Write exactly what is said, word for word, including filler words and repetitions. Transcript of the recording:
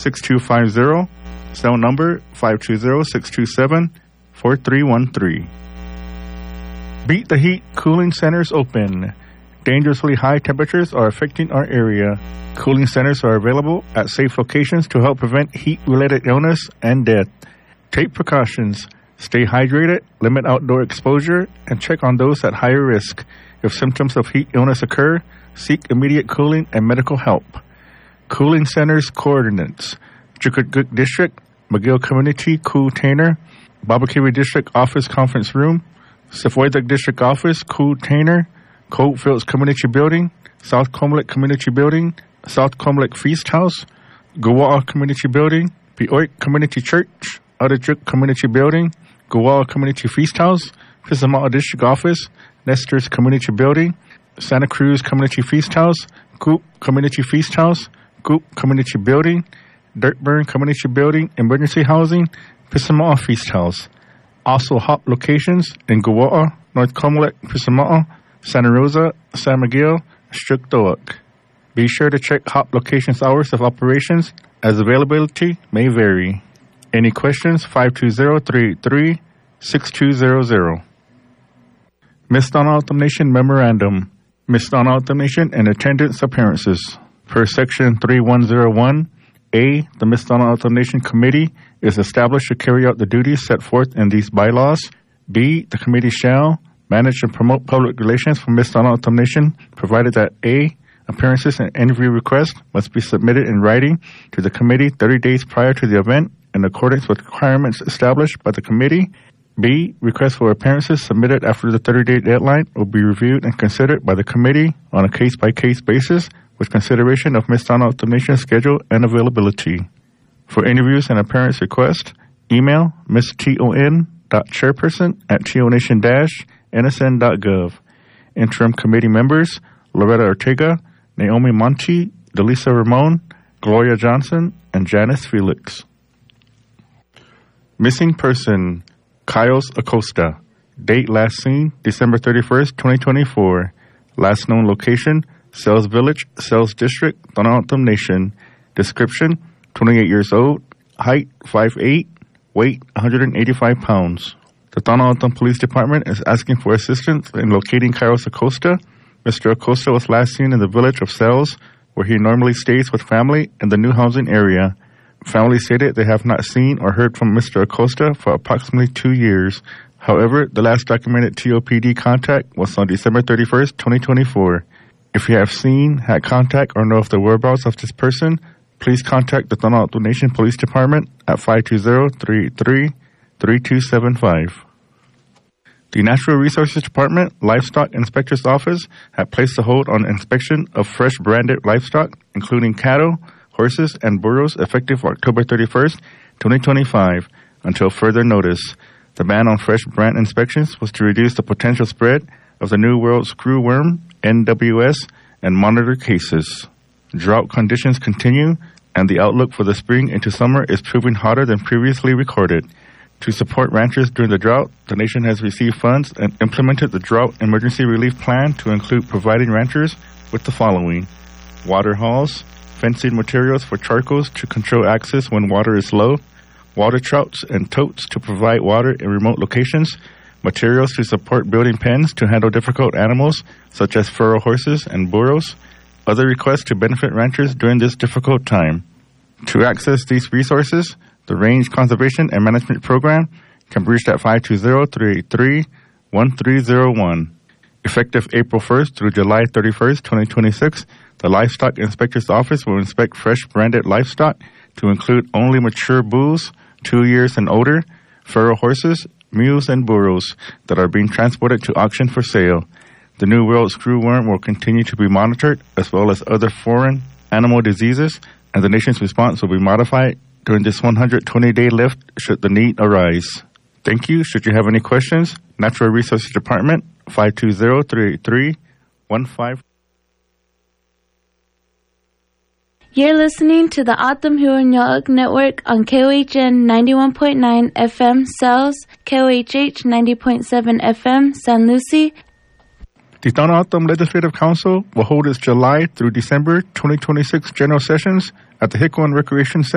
six two five zero. Cell number five two zero, six two seven, four three one three. Beat the heat. Cooling centers open. Dangerously high temperatures are affecting our area. Cooling centers are available at safe locations to help prevent heat-related illness and death. Take precautions. Stay hydrated, limit outdoor exposure, and check on those at higher risk. If symptoms of heat illness occur, seek immediate cooling and medical help. Cooling centers coordinates: Chukotguk District, McGill Community Cool Tainer, Babakiri District Office Conference Room, Sefwayduk District Office Cool Tainer, Coldfields Community Building, South Comlick Community Building, South Comlick Feast House, Guwa'a Community Building, Peoik Community Church, Adajuk Community Building, Guwa'a Community Feast House, Fisamata District Office, Nestor's Community Building, Santa Cruz Community Feast House, Coop Community Feast House, Coop Community Building, Dirtburn Community Building, Emergency Housing, Fisamata Feast House. Also hop locations in Guwa'a, North Comlick, Fisamata, Santa Rosa, San Miguel, Struktoak. Be sure to check hop locations' hours of operations, as availability may vary. Any questions? five two zero, three eight three, six two zero zero. Miss Donna Altham Nation Memorandum. Miss Donna Altham Nation and attendance appearances. Per Section three one zero one A, the Miss Donna Altham Nation Committee is established to carry out the duties set forth in these bylaws. B, the committee shall manage and promote public relations for Miss Donna Altham Nation, provided that A, appearances and interview requests must be submitted in writing to the committee thirty days prior to the event in accordance with requirements established by the committee. B, requests for appearances submitted after the thirty-day deadline will be reviewed and considered by the committee on a case-by-case basis with consideration of Miss Donna Altham Nation's schedule and availability. For interviews and appearance requests, email miss ton dot chairperson at tonation dash n s n dot gov. Interim committee members, Loretta Ortega, Naomi Monti, Delisa Ramon, Gloria Johnson, and Janice Felix. Missing person, Kyles Acosta. Date last seen, December thirty-first, twenty twenty-four. Last known location, Sells Village, Sells District, Donna Altham Nation. Description, twenty-eight years old, height five foot eight, weight one hundred eighty-five pounds. The Donna Altham Police Department is asking for assistance in locating Kyles Acosta. Mister Acosta was last seen in the village of Sells, where he normally stays with family in the new housing area. Family stated they have not seen or heard from Mister Acosta for approximately two years. However, the last documented T O P D contact was on December thirty-first, twenty twenty-four. If you have seen, had contact, or know of the whereabouts of this person, please contact the Donna Altham Nation Police Department at five two zero, three eight three, three two seven five. The Natural Resources Department Livestock Inspector's Office had placed a hold on inspection of fresh branded livestock, including cattle, horses, and burros, effective October thirty-first, twenty twenty-five, until further notice. The ban on fresh brand inspections was to reduce the potential spread of the New World screwworm, N W S, and monitor cases. Drought conditions continue, and the outlook for the spring into summer is proving hotter than previously recorded. To support ranchers during the drought, the nation has received funds and implemented the Drought Emergency Relief Plan to include providing ranchers with the following: water hauls, fencing materials for charcoals to control access when water is low, water troughs and totes to provide water in remote locations, materials to support building pens to handle difficult animals such as furrow horses and burros, other requests to benefit ranchers during this difficult time. To access these resources, the Range Conservation and Management Program can be reached at five two zero, three eight three, one three zero one. Effective April first through July thirty-first, twenty twenty-six, the Livestock Inspector's Office will inspect fresh branded livestock to include only mature bulls, two years and older, furrow horses, mules, and burros that are being transported to auction for sale. The New World screwworm will continue to be monitored, as well as other foreign animal diseases, and the nation's response will be modified during this one hundred twenty day lift should the need arise. Thank you. Should you have any questions, Natural Resources Department, five two zero, three eight three, one five. You're listening to the Atam Huanyo'ak Network on K O H N ninety-one point nine F M Cells, K O H H ninety point seven F M San Lucie. The Donna Altham Legislative Council will hold its July through December twenty twenty-six general sessions at the Hickwin Recreation Center.